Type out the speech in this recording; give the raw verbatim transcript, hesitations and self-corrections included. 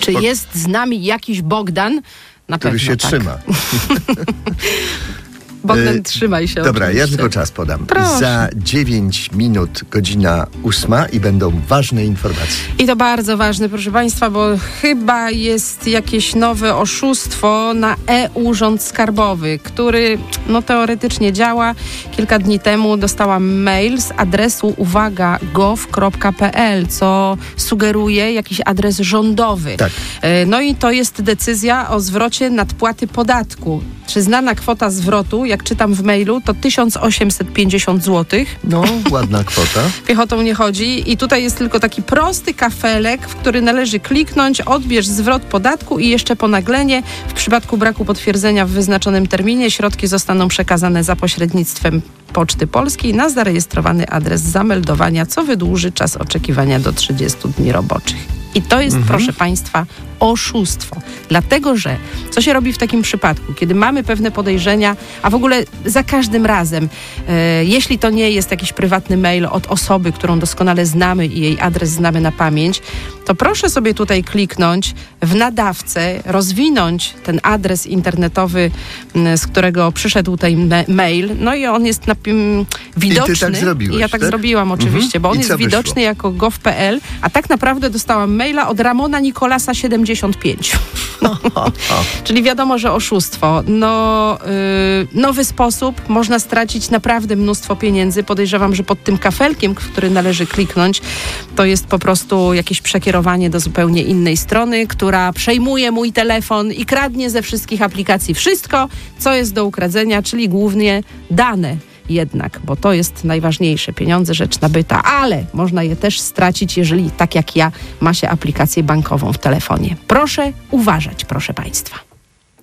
Czy jest z nami jakiś Bogdan? Na Który pewno się tak. trzyma. Bogdan, trzymaj się. Dobra, oczywiście. ja tylko czas podam. Proszę. Za dziewięć minut godzina ósma i będą ważne informacje. I to bardzo ważne, proszę Państwa, bo chyba jest jakieś nowe oszustwo na e-Urząd Skarbowy, który no teoretycznie działa. Kilka dni temu dostałam mail z adresu uwaga gov kropka p l, co sugeruje jakiś adres rządowy. Tak. No i to jest decyzja o zwrocie nadpłaty podatku. Przyznana kwota zwrotu, jak czytam w mailu, to tysiąc osiemset pięćdziesiąt złotych. No, ładna kwota. Piechotą nie chodzi i tutaj jest tylko taki prosty kafelek, w który należy kliknąć, odbierz zwrot podatku i jeszcze ponaglenie. W przypadku braku potwierdzenia w wyznaczonym terminie środki zostaną przekazane za pośrednictwem Poczty Polskiej na zarejestrowany adres zameldowania, co wydłuży czas oczekiwania do trzydziestu dni roboczych. I to jest, mhm. proszę Państwa, oszustwo. Dlatego, że co się robi w takim przypadku, kiedy mamy pewne podejrzenia, a w ogóle za każdym razem, e, jeśli to nie jest jakiś prywatny mail od osoby, którą doskonale znamy i jej adres znamy na pamięć, to proszę sobie tutaj kliknąć w nadawcę, rozwinąć ten adres internetowy, m, z którego przyszedł ten me- mail, no i on jest na, m, widoczny. I ty tak zrobiłeś, I ja tak, tak? zrobiłam oczywiście, Mhm. bo on I jest co widoczny wyszło? jako gov kropka p l, a tak naprawdę dostałam maila od Ramona Nikolasa siedemdziesiąt pięć. No. Czyli wiadomo, że oszustwo. No, yy, nowy sposób, można stracić naprawdę mnóstwo pieniędzy. Podejrzewam, że pod tym kafelkiem, w który należy kliknąć, to jest po prostu jakieś przekierowanie do zupełnie innej strony, która przejmuje mój telefon i kradnie ze wszystkich aplikacji wszystko, co jest do ukradzenia, czyli głównie dane. Jednak, bo to jest najważniejsze, pieniądze, rzecz nabyta, ale można je też stracić, jeżeli tak jak ja ma się aplikację bankową w telefonie. Proszę uważać, proszę Państwa.